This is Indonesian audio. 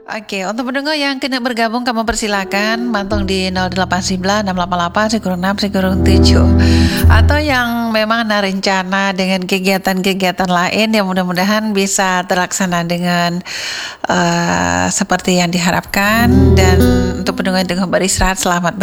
Oke, untuk pendengar yang kena bergabung kamu persilakan mantong di 0819 688 106 107. Atau yang memang ada rencana dengan kegiatan-kegiatan lain yang mudah-mudahan bisa terlaksana dengan seperti yang diharapkan. Dan untuk pendengar yang tengah beristirahat, selamat